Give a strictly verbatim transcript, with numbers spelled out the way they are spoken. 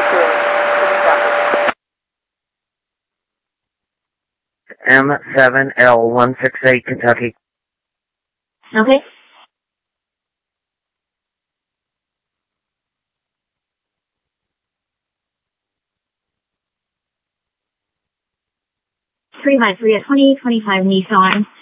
M seven L one six eight, Kentucky. Okay. three five three at twenty twenty-five Nissan.